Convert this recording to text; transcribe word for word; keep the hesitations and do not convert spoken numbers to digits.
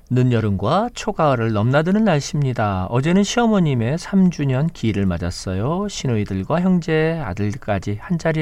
늦여름과 초가을을 넘나드는 날씨입니다. 어제는 시어머님의 삼 주년 기일을 맞았어요. 시누이들과 형제, 아들까지 한자리에